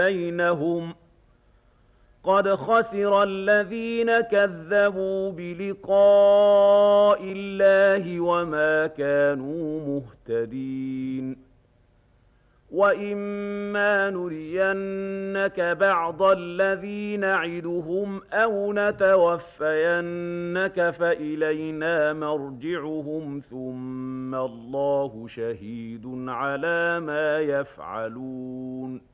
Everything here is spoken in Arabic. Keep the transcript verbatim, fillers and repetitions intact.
بينهم قد خسر الذين كذبوا بلقاء الله وما كانوا مهتدين وَإِمَّا نُرِيَنَّكَ بَعْضَ الَّذِي نَعِدُهُمْ أَوْ نَتَوَفَّيَنَّكَ فَإِلَيْنَا مَرْجِعُهُمْ ثُمَّ اللَّهُ شَهِيدٌ عَلَىٰ مَا يَفْعَلُونَ